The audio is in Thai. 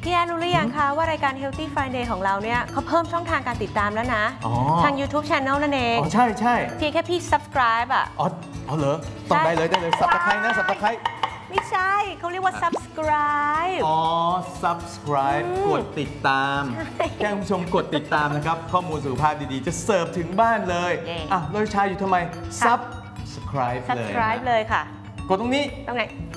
พี่แอนรู้หรือยังคะว่ารายการ Healthy Friday ของเราเนี่ยเขาเพิ่มช่องทางการติดตามแล้วนะทาง YouTube Channel นั่นเองอ๋อใช่ใช่เพียงแค่พี่ subscribe อ่ะอ๋อเหรอต้องได้เลยสับตะไคร้นะสับตะไคร้ไม่ใช่เขาเรียกว่า subscribe subscribe กดติดตามแค่คุณผู้ชมกดติดตามนะครับข้อมูลสุขภาพดีๆจะเสิร์ฟถึงบ้านเลยเราใช้อยู่ทำไม subscribe เลยเลยค่ะกดตรงนี้ตรงไหน